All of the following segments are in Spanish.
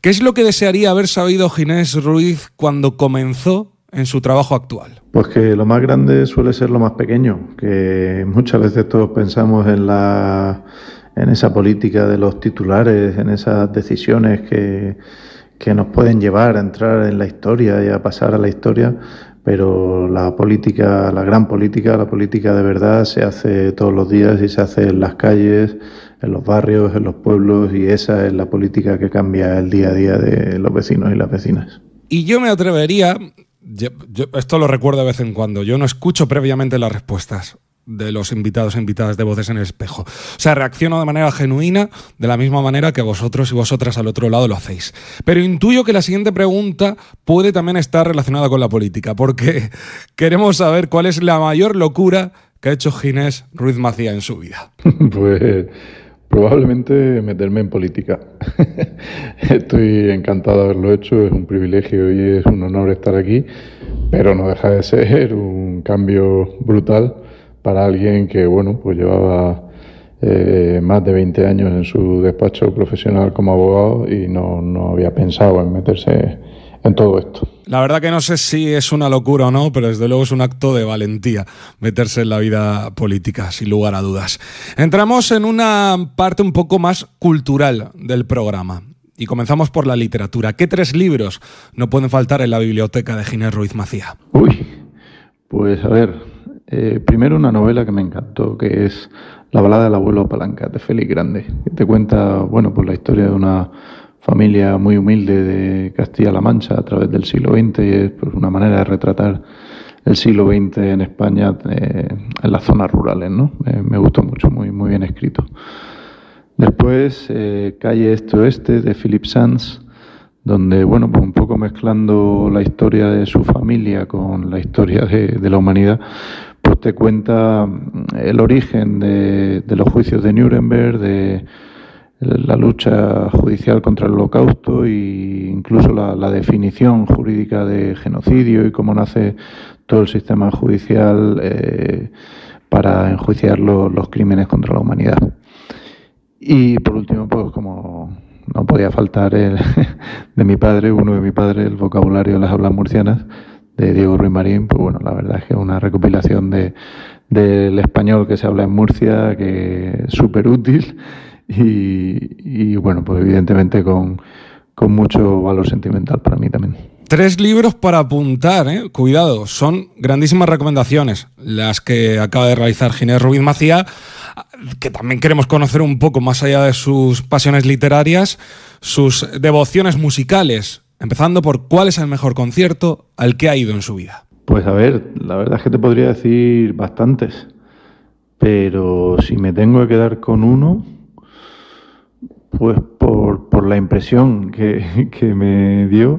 ¿Qué es lo que desearía haber sabido Ginés Ruiz cuando comenzó en su trabajo actual? Pues que lo más grande suele ser lo más pequeño, que muchas veces todos pensamos en esa política de los titulares, en esas decisiones que nos pueden llevar a entrar en la historia y a pasar a la historia, pero la política, la gran política, la política de verdad se hace todos los días y se hace en las calles, en los barrios, en los pueblos, y esa es la política que cambia el día a día de los vecinos y las vecinas. Y yo me atrevería, esto lo recuerdo de vez en cuando, yo no escucho previamente las respuestas de los invitados e invitadas de Voces en el Espejo. O sea, reacciono de manera genuina, de la misma manera que vosotros y vosotras al otro lado lo hacéis. Pero intuyo que la siguiente pregunta puede también estar relacionada con la política, porque queremos saber cuál es la mayor locura que ha hecho Ginés Ruiz Macía en su vida. Pues probablemente meterme en política. Estoy encantado de haberlo hecho, es un privilegio y es un honor estar aquí, pero no deja de ser un cambio brutal para alguien que, bueno, pues llevaba más de 20 años en su despacho profesional como abogado y no había pensado en meterse en todo esto. La verdad que no sé si es una locura o no, pero desde luego es un acto de valentía meterse en la vida política, sin lugar a dudas. Entramos en una parte un poco más cultural del programa y comenzamos por la literatura. ¿Qué 3 libros no pueden faltar en la biblioteca de Ginés Ruiz Macía? Uy, pues a ver, primero una novela que me encantó, que es La balada del abuelo Palanca, de Félix Grande, que te cuenta, bueno, pues la historia de una familia muy humilde de Castilla-La Mancha a través del siglo XX, y es pues una manera de retratar el siglo XX en España, en las zonas rurales, ¿no? Me gustó mucho, muy, muy bien escrito. Después, Calle Este-Oeste, de Philip Sands, donde, bueno, pues un poco mezclando la historia de su familia con la historia de la humanidad, pues te cuenta el origen de los juicios de Nuremberg, de la lucha judicial contra el Holocausto e incluso la definición jurídica de genocidio y cómo nace todo el sistema judicial para enjuiciar los crímenes contra la humanidad. Y por último, pues como no podía faltar de mi padre, el vocabulario de las hablas murcianas, de Diego Ruiz Marín, pues bueno, la verdad es que es una recopilación del español que se habla en Murcia, que es súper útil y bueno, pues evidentemente con mucho valor sentimental para mí también. 3 libros para apuntar, ¿eh? Cuidado, son grandísimas recomendaciones las que acaba de realizar Ginés Ruiz Macía, que también queremos conocer un poco más allá de sus pasiones literarias, sus devociones musicales, empezando por ¿cuál es el mejor concierto al que ha ido en su vida? Pues a ver, la verdad es que te podría decir bastantes, pero si me tengo que quedar con uno, pues por la impresión que me dio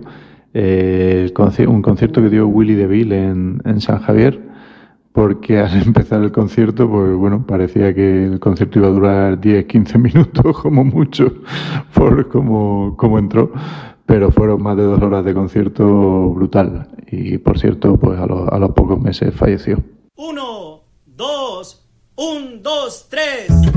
un concierto que dio Willy DeVille en San Javier, porque al empezar el concierto, pues bueno, parecía que el concierto iba a durar 10-15 minutos como mucho, por como entró, pero fueron más de 2 horas de concierto brutal. Y por cierto, pues a los pocos meses falleció. 1, 2, 1, 2, 3...